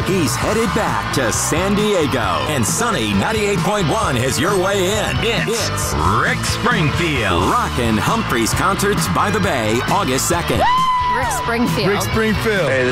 He's headed back to San Diego. And Sunny 98.1 is your way in. It's Rick Springfield. Rockin' Humphreys Concerts by the Bay, August 2nd. Rick Springfield. Rick Springfield. Hey, this